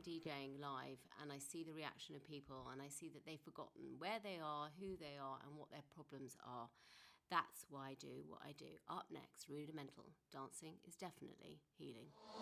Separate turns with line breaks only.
DJing live and I see the reaction of people and I see that they've forgotten where they are, who they are, and what their problems are, that's why I do what I do. Up next, Rudimental. Dancing is definitely healing.